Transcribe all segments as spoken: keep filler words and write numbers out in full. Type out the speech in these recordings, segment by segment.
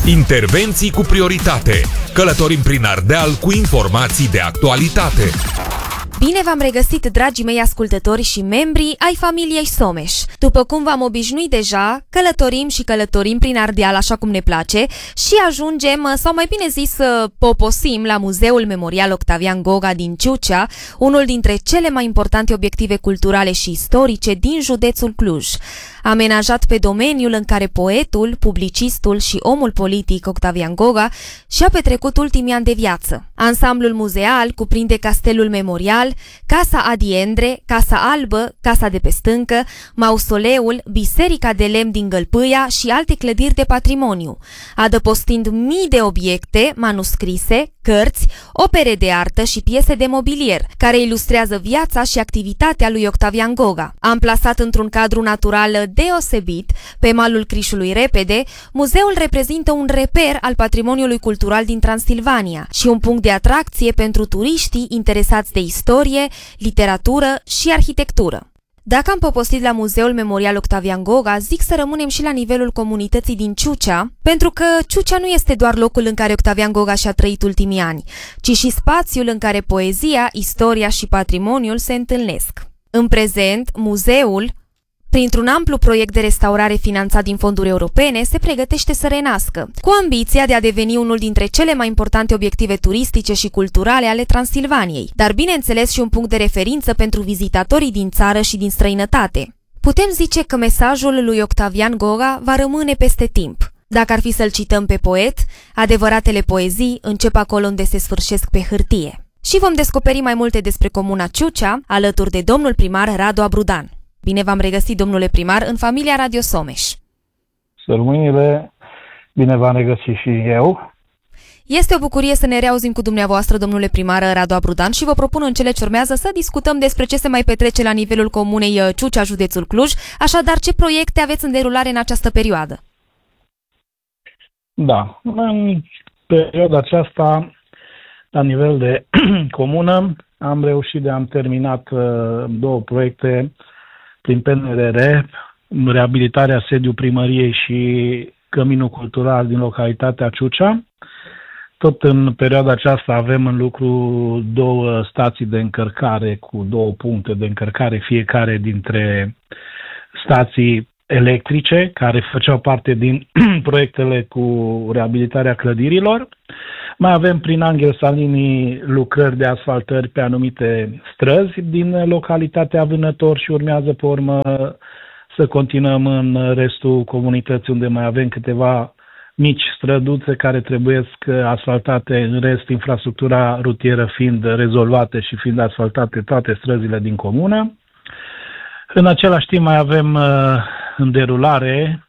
Intervenții cu prioritate. Călătorim prin Ardeal cu informații de actualitate. Bine v-am regăsit, dragii mei ascultători și membri ai familiei Someș. După cum v-am obișnuit deja, călătorim și călătorim prin Ardeal așa cum ne place și ajungem, sau mai bine zis, poposim la Muzeul Memorial Octavian Goga din Ciucea, unul dintre cele mai importante obiective culturale și istorice din județul Cluj. Amenajat pe domeniul în care poetul, publicistul și omul politic Octavian Goga și-a petrecut ultimii ani de viață. Ansamblul muzeal cuprinde Castelul Memorial, Casa Adiendre, Casa Albă, Casa de pe Stâncă, Mausoleul, Biserica de Lemn din Gălpâia și alte clădiri de patrimoniu, adăpostind mii de obiecte, manuscrise, cărți, opere de artă și piese de mobilier, care ilustrează viața și activitatea lui Octavian Goga. Amplasat într-un cadru natural deosebit, pe malul Crișului Repede, muzeul reprezintă un reper al patrimoniului cultural din Transilvania și un punct de atracție pentru turiștii interesați de istorie, literatură și arhitectură. Dacă am popostit la Muzeul Memorial Octavian Goga, zic să rămânem și la nivelul comunității din Ciucea, pentru că Ciucea nu este doar locul în care Octavian Goga și-a trăit ultimii ani, ci și spațiul în care poezia, istoria și patrimoniul se întâlnesc. În prezent, muzeul, printr-un amplu proiect de restaurare finanțat din fonduri europene, se pregătește să renască, cu ambiția de a deveni unul dintre cele mai importante obiective turistice și culturale ale Transilvaniei, dar bineînțeles și un punct de referință pentru vizitatorii din țară și din străinătate. Putem zice că mesajul lui Octavian Goga va rămâne peste timp. Dacă ar fi să-l cităm pe poet, adevăratele poezii încep acolo unde se sfârșesc pe hârtie. Și vom descoperi mai multe despre comuna Ciucea, alături de domnul primar Radu Abrudan. Bine v-am regăsit, domnule primar, în familia Radio Someș. Sărmâinile, bine v-am regăsit și eu. Este o bucurie să ne reauzim cu dumneavoastră, domnule primar Radu Abrudan, și vă propun în cele ce urmează să discutăm despre ce se mai petrece la nivelul comunei Ciucea, județul Cluj. Așadar, ce proiecte aveți în derulare în această perioadă? Da, în perioada aceasta, la nivel de comună, am reușit de am terminat două proiecte prin P N R R, reabilitarea sediului primăriei și căminul cultural din localitatea Ciucea. Tot în perioada aceasta avem în lucru două stații de încărcare cu două puncte de încărcare, fiecare dintre stații electrice, care făceau parte din proiectele cu reabilitarea clădirilor. Mai avem prin Angel Salini lucrări de asfaltări pe anumite străzi din localitatea Vânător și urmează pe urmă să continuăm în restul comunității, unde mai avem câteva mici străduțe care trebuie asfaltate, în rest infrastructura rutieră fiind rezolvate și fiind asfaltate toate străzile din comună. În același timp mai avem în derulare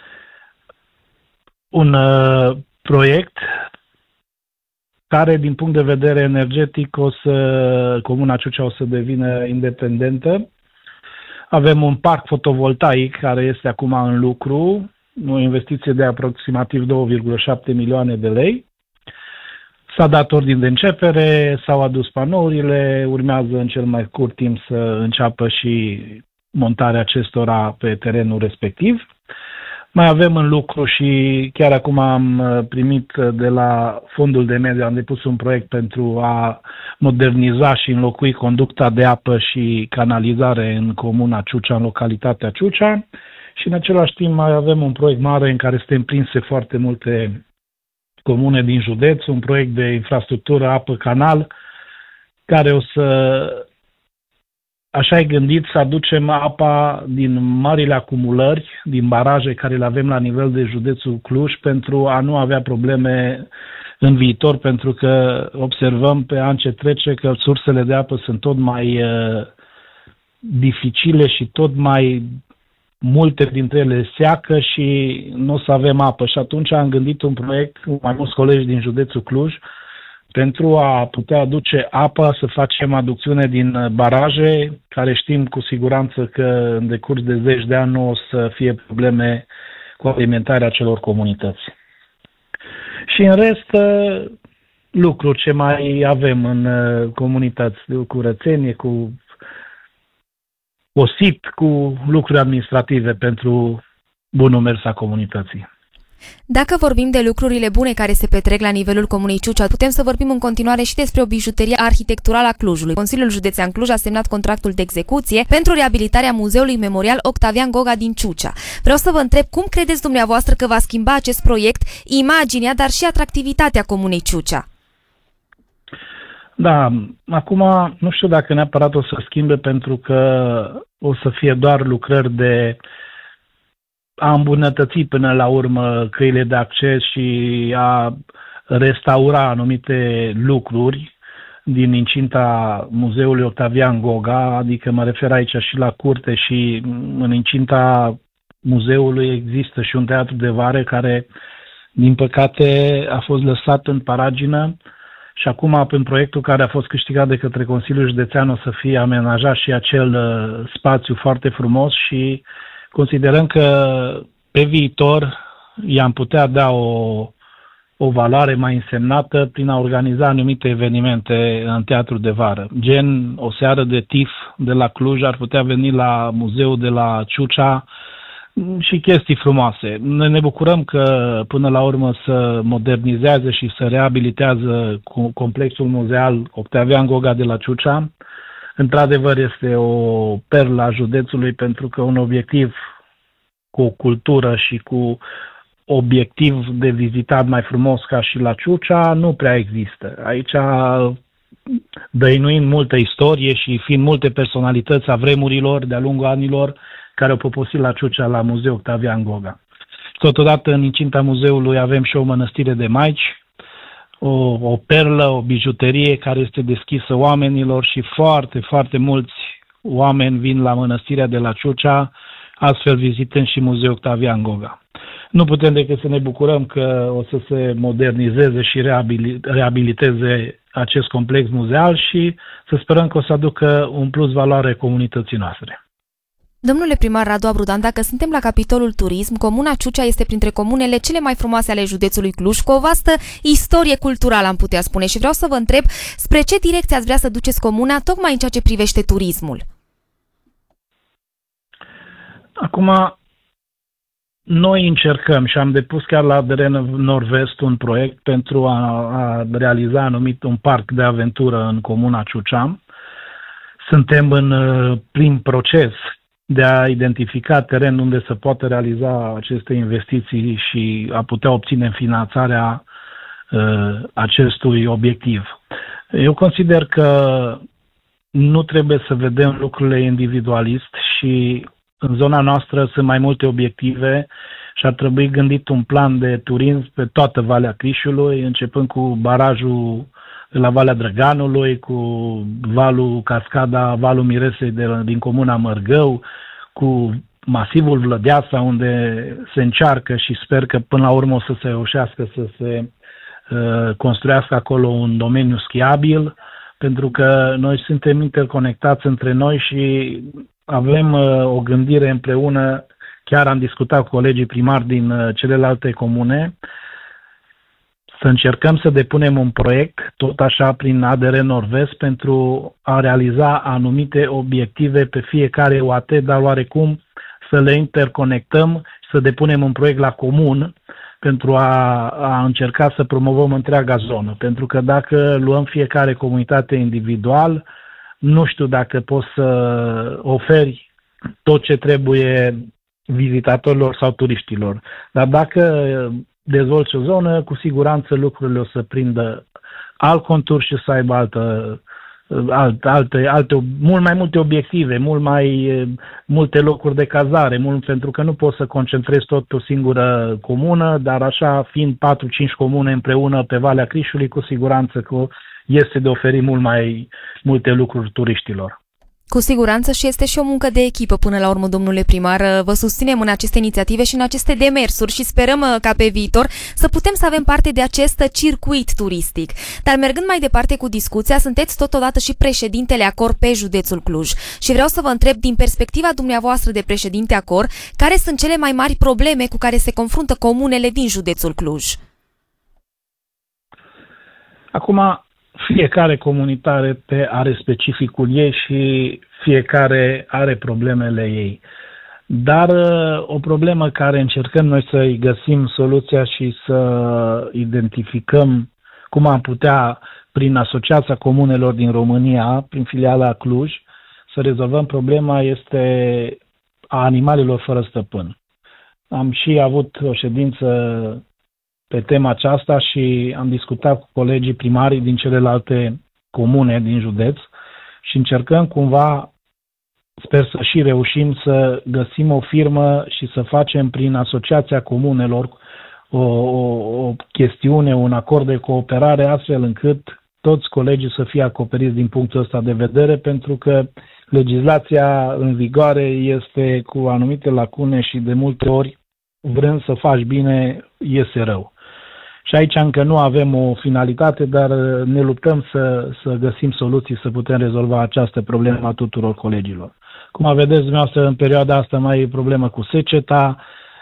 un proiect care, din punct de vedere energetic, o să, comuna Ciucea o să devină independentă. Avem un parc fotovoltaic care este acum în lucru, o investiție de aproximativ două virgulă șapte milioane de lei. S-a dat ordin de începere, s-au adus panourile, urmează în cel mai scurt timp să înceapă și montarea acestora pe terenul respectiv. Mai avem în lucru și chiar acum am primit de la Fondul de Mediu, am depus un proiect pentru a moderniza și înlocui conducta de apă și canalizare în comuna Ciucea, în localitatea Ciucea. Și în același timp mai avem un proiect mare în care suntem prinse foarte multe comune din județ, un proiect de infrastructură, apă, canal, care o să, așa e gândit, să aducem apa din marile acumulări, din baraje care le avem la nivel de județul Cluj, pentru a nu avea probleme în viitor, pentru că observăm pe an ce trece că sursele de apă sunt tot mai uh, dificile și tot mai multe dintre ele seacă și nu o să avem apă. Și atunci am gândit un proiect cu mai mulți colegi din județul Cluj pentru a putea aduce apă, să facem aducțiune din baraje, care știm cu siguranță că în decurs de zeci de ani nu o să fie probleme cu alimentarea celor comunități. Și în rest, lucruri ce mai avem în comunități, cu curățenie, cu osit, cu lucruri administrative pentru bunul mers a comunității. Dacă vorbim de lucrurile bune care se petrec la nivelul Comunei Ciucea, putem să vorbim în continuare și despre o bijuterie arhitecturală a Clujului. Consiliul Județean Cluj a semnat contractul de execuție pentru reabilitarea Muzeului Memorial Octavian Goga din Ciucea. Vreau să vă întreb cum credeți dumneavoastră că va schimba acest proiect imaginea, dar și atractivitatea Comunei Ciucea? Da, acum nu știu dacă neapărat o să schimbe, pentru că o să fie doar lucrări de a îmbunătăți până la urmă căile de acces și a restaura anumite lucruri din incinta Muzeului Octavian Goga, adică mă refer aici și la curte, și în incinta muzeului există și un teatru de vară care, din păcate, a fost lăsat în paragină și acum, prin proiectul care a fost câștigat de către Consiliul Județean, o să fie amenajat și acel uh, spațiu foarte frumos și considerăm că pe viitor i-am putea da o, o valoare mai însemnată prin a organiza anumite evenimente în teatru de vară. Gen o seară de T I F de la Cluj ar putea veni la muzeul de la Ciucea și chestii frumoase. Noi ne bucurăm că până la urmă să modernizează și să reabilitează complexul muzeal Octavian Goga de la Ciucea. Într-adevăr, este o perlă a județului, pentru că un obiectiv cu o cultură și cu obiectiv de vizitat mai frumos ca și la Ciucea nu prea există. Aici, dăinuind multă istorie și fiind multe personalități a vremurilor de-a lungul anilor care au poposit la Ciucea, la Muzeul Octavian Goga. Totodată, în incinta muzeului avem și o mănăstire de maici, O, o perlă, o bijuterie care este deschisă oamenilor și foarte, foarte mulți oameni vin la mănăstirea de la Ciucea, astfel vizitând și Muzeul Octavian Goga. Nu putem decât să ne bucurăm că o să se modernizeze și reabiliteze acest complex muzeal și să sperăm că o să aducă un plus valoare comunității noastre. Domnule primar Radu Abrudan, dacă suntem la capitolul turism, Comuna Ciucea este printre comunele cele mai frumoase ale județului Cluj, cu o vastă istorie culturală, am putea spune, și vreau să vă întreb spre ce direcție ați vrea să duceți comuna, tocmai în ceea ce privește turismul. Acum, noi încercăm și am depus chiar la A D R Nord-Vest un proiect pentru a, a realiza anumit un parc de aventură în Comuna Ciucea. Suntem în prim proces de a identifica teren unde să poată realiza aceste investiții și a putea obține finanțarea uh, acestui obiectiv. Eu consider că nu trebuie să vedem lucrurile individualist și în zona noastră sunt mai multe obiective și ar trebui gândit un plan de turism pe toată Valea Crișului, începând cu barajul de la Valea Drăganului, cu valul Cascada, valul Miresei de, din Comuna Mărgău, cu masivul Vlădeasa, unde se încearcă și sper că până la urmă o să se reușească să se uh, construiască acolo un domeniu schiabil, pentru că noi suntem interconectați între noi și avem uh, o gândire împreună. Chiar am discutat cu colegii primari din uh, celelalte comune să încercăm să depunem un proiect, tot așa prin A D R Nord-Vest, pentru a realiza anumite obiective pe fiecare U A T, dar oarecum să le interconectăm, să depunem un proiect la comun pentru a, a încerca să promovăm întreaga zonă. Pentru că dacă luăm fiecare comunitate individual, nu știu dacă poți să oferi tot ce trebuie vizitatorilor sau turiștilor. Dar dacă dezvolți o zonă, cu siguranță lucrurile o să prindă alt contur și să aibă altă, alte, alte, alte, mult mai multe obiective, mult mai multe locuri de cazare, mult, pentru că nu poți să concentrezi tot pe o singură comună, dar așa, fiind patru cinci comune împreună pe Valea Crișului, cu siguranță că este de oferit mult mai multe lucruri turiștilor. Cu siguranță și este și o muncă de echipă până la urmă, domnule primar. Vă susținem în aceste inițiative și în aceste demersuri și sperăm ca pe viitor să putem să avem parte de acest circuit turistic. Dar mergând mai departe cu discuția, sunteți totodată și președintele ACOR pe județul Cluj. Și vreau să vă întreb, din perspectiva dumneavoastră de președinte ACOR, care sunt cele mai mari probleme cu care se confruntă comunele din județul Cluj? Acum, fiecare comunitate are specificul ei și fiecare are problemele ei. Dar o problemă care încercăm noi să-i găsim soluția și să identificăm cum am putea, prin Asociația Comunelor din România, prin filiala Cluj, să rezolvăm problema este a animalelor fără stăpân. Am și avut o ședință pe tema aceasta și am discutat cu colegii primari din celelalte comune din județ și încercăm cumva, sper să și reușim, să găsim o firmă și să facem prin Asociația Comunelor o, o, o chestiune, un acord de cooperare, astfel încât toți colegii să fie acoperiți din punctul ăsta de vedere, pentru că legislația în vigoare este cu anumite lacune și de multe ori, vrând să faci bine, iese rău. Și aici încă nu avem o finalitate, dar ne luptăm să, să găsim soluții să putem rezolva această problemă a tuturor colegilor. Cum vedeți dumneavoastră, în perioada asta mai e problemă cu seceta,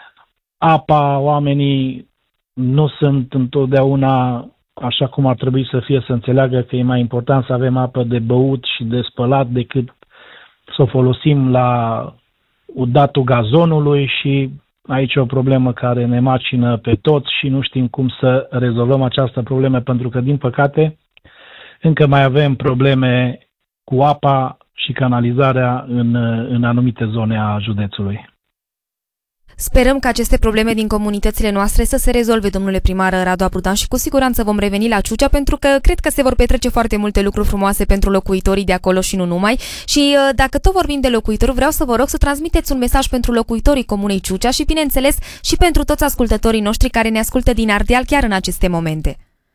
apa, oamenii nu sunt întotdeauna așa cum ar trebui să fie, să înțeleagă că e mai important să avem apă de băut și de spălat decât să o folosim la udatul gazonului și aici e o problemă care ne macină pe toți și nu știm cum să rezolvăm această problemă, pentru că, din păcate, încă mai avem probleme cu apa și canalizarea în, în anumite zone a județului. Sperăm că aceste probleme din comunitățile noastre să se rezolve, domnule primar Radu Abrudan, și cu siguranță vom reveni la Ciucea, pentru că cred că se vor petrece foarte multe lucruri frumoase pentru locuitorii de acolo și nu numai. Și dacă tot vorbim de locuitori, vreau să vă rog să transmiteți un mesaj pentru locuitorii comunei Ciucea și, bineînțeles, și pentru toți ascultătorii noștri care ne ascultă din Ardeal chiar în aceste momente.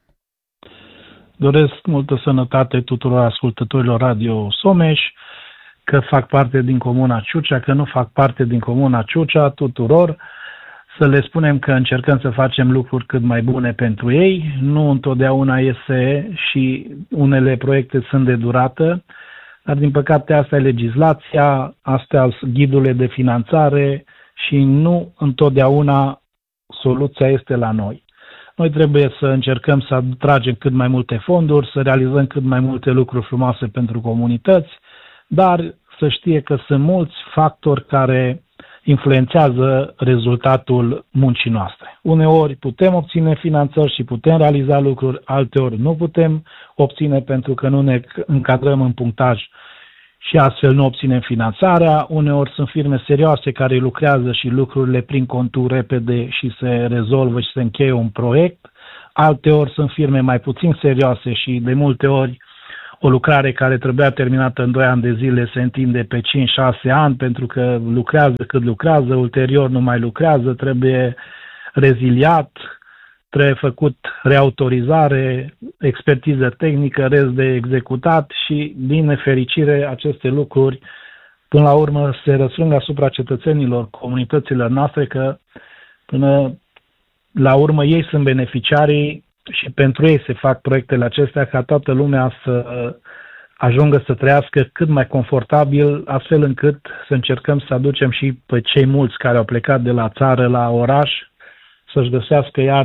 Doresc multă sănătate tuturor ascultătorilor Radio Someș, că fac parte din comuna Ciucea, că nu fac parte din comuna Ciucea, tuturor, să le spunem că încercăm să facem lucruri cât mai bune pentru ei. Nu întotdeauna iese și unele proiecte sunt de durată, dar din păcate asta e legislația, astea sunt ghidurile de finanțare și nu întotdeauna soluția este la noi. Noi trebuie să încercăm să atragem cât mai multe fonduri, să realizăm cât mai multe lucruri frumoase pentru comunități, dar să știe că sunt mulți factori care influențează rezultatul muncii noastre. Uneori putem obține finanțări și putem realiza lucruri, alteori nu putem obține pentru că nu ne încadrăm în punctaj și astfel nu obținem finanțarea. Uneori sunt firme serioase care lucrează și lucrurile prin contur repede și se rezolvă și se încheie un proiect. Alteori sunt firme mai puțin serioase și de multe ori o lucrare care trebuia terminată în doi ani de zile se întinde pe cinci șase ani pentru că lucrează cât lucrează, ulterior nu mai lucrează, trebuie reziliat, trebuie făcut reautorizare, expertiză tehnică, rest de executat și, din nefericire, aceste lucruri până la urmă se răsfrâng asupra cetățenilor, comunităților noastre, că până la urmă ei sunt beneficiarii și pentru ei se fac proiectele acestea ca toată lumea să ajungă să trăiască cât mai confortabil, astfel încât să încercăm să aducem și pe cei mulți care au plecat de la țară la oraș să-și găsească iar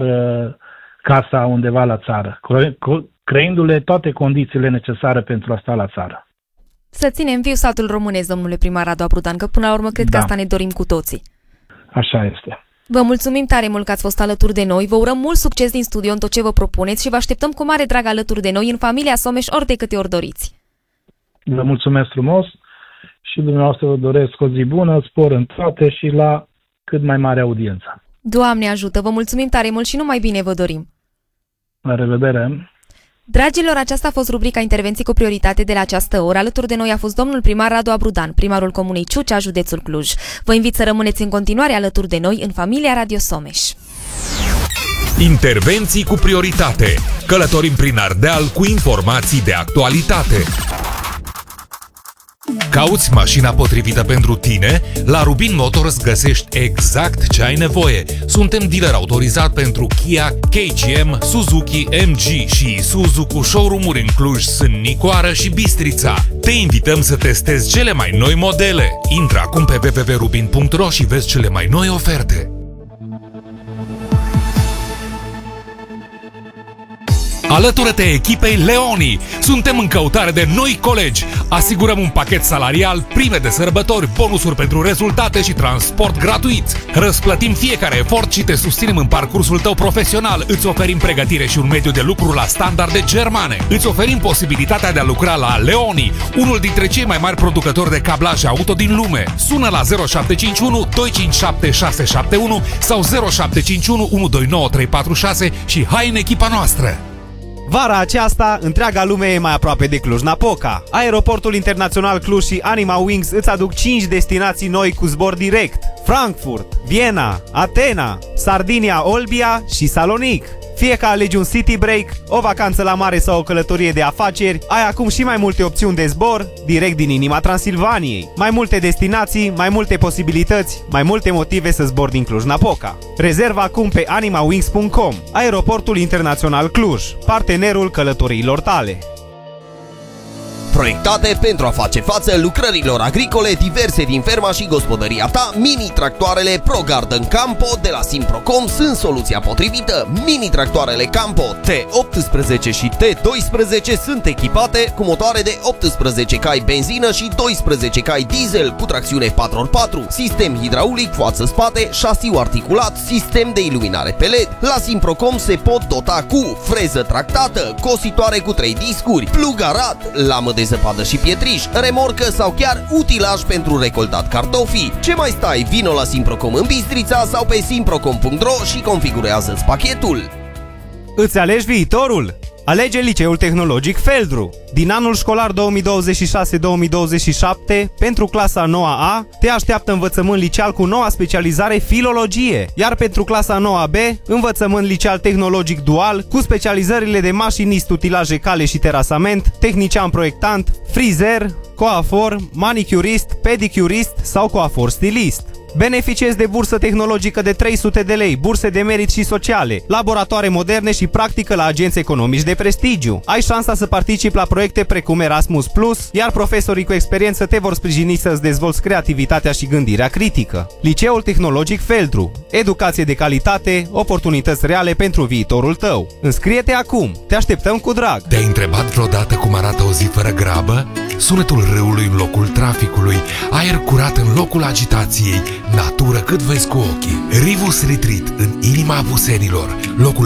casa undeva la țară, creându-le toate condițiile necesare pentru a sta la țară. Să ținem viu satul românesc, domnule primar Radu Abrudan, că până la urmă cred da. că asta ne dorim cu toții. Așa este. Vă mulțumim tare mult că ați fost alături de noi, vă urăm mult succes din studio în tot ce vă propuneți și vă așteptăm cu mare drag alături de noi în familia Someș ori de câte ori doriți. Vă mulțumesc frumos și dumneavoastră vă doresc o zi bună, spor în toate și la cât mai mare audiență. Doamne ajută, vă mulțumim tare mult și numai bine vă dorim. La revedere! Dragilor, aceasta a fost rubrica Intervenții cu prioritate de la această oră. Alături de noi a fost domnul primar Radu Abrudan, primarul comunei Ciucea, județul Cluj. Vă invit să rămâneți în continuare alături de noi în familia Radio Someș. Intervenții cu prioritate. Călătorim prin Ardeal cu informații de actualitate. Cauți mașina potrivită pentru tine? La Rubin Motors găsești exact ce ai nevoie. Suntem dealer autorizat pentru Kia, K G M, Suzuki, M G și Isuzu cu showroom-uri în Cluj, Sân Nicoară și Bistrița. Te invităm să testezi cele mai noi modele. Intră acum pe w w w punct rubin punct r o și vezi cele mai noi oferte. Alătură-te echipei Leoni! Suntem în căutare de noi colegi. Asigurăm un pachet salarial, prime de sărbători, bonusuri pentru rezultate și transport gratuit. Răsplătim fiecare efort și te susținem în parcursul tău profesional. Îți oferim pregătire și un mediu de lucru la standarde germane. Îți oferim posibilitatea de a lucra la Leoni, unul dintre cei mai mari producători de cablaje auto din lume. Sună la zero șapte cinci unu doi cinci șapte șase șapte unu sau zero șapte cinci unu unu doi nouă trei patru șase și hai în echipa noastră! Vara aceasta, întreaga lume e mai aproape de Cluj-Napoca. Aeroportul Internațional Cluj și Anima Wings îți aduc cinci destinații noi cu zbor direct: Frankfurt, Viena, Atena, Sardinia, Olbia și Salonic. Fie că alegi un city break, o vacanță la mare sau o călătorie de afaceri, ai acum și mai multe opțiuni de zbor direct din inima Transilvaniei. Mai multe destinații, mai multe posibilități, mai multe motive să zbori din Cluj-Napoca. Rezervă acum pe anima wings punct com, Aeroportul Internațional Cluj, partenerul călătoriilor tale. Proiectate pentru a face față lucrărilor agricole diverse din ferma și gospodăria ta, mini-tractoarele Pro Garden Campo de la Simprocom sunt soluția potrivită. Mini-tractoarele Campo T optsprezece și T doisprezece sunt echipate cu motoare de optsprezece cai benzină și doisprezece cai diesel cu tracțiune patru pe patru, sistem hidraulic față-spate, șasiu articulat, sistem de iluminare pe L E D. La Simprocom se pot dota cu freză tractată, cositoare cu trei discuri, plug arat, lamă de zăpadă și pietriș, remorcă sau chiar utilaj pentru recoltat cartofii. Ce mai stai? Vino la Simprocom în Bistrița sau pe simprocom punct ro și configurează-ți pachetul. Îți alegi viitorul? Alege Liceul Tehnologic Feldru. Din anul școlar două mii douăzeci și șase două mii douăzeci și șapte, pentru clasa nouă A, te așteaptă învățământ liceal cu noua specializare filologie, iar pentru clasa nouă B, învățământ liceal tehnologic dual cu specializările de mașinist utilaje cale și terasament, tehnician proiectant, frizer, coafor, manicurist, pedicurist sau coafor stilist. Beneficiezi de bursă tehnologică de trei sute de lei, burse de merit și sociale, laboratoare moderne și practică la agenți economici de prestigiu. Ai șansa să participi la proiecte precum Erasmus plus, iar profesorii cu experiență te vor sprijini să-ți dezvolți creativitatea și gândirea critică. Liceul Tehnologic Feldru. Educație de calitate, oportunități reale pentru viitorul tău. Înscrie-te acum! Te așteptăm cu drag! Te-ai întrebat vreodată cum arată o zi fără grabă? Sunetul râului în locul traficului, aer curat în locul agitației, natură cât vezi cu ochii. Rivus Retreat în inima Apusenilor, locul